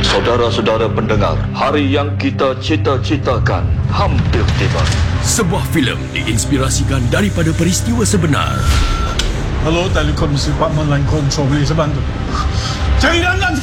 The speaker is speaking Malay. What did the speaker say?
Saudara-saudara pendengar, hari yang kita cita-citakan hampir tiba. Sebuah filem diinspirasikan daripada peristiwa sebenar. Hello, Telekom Department Line Control, boleh saya bantu? Cari dalam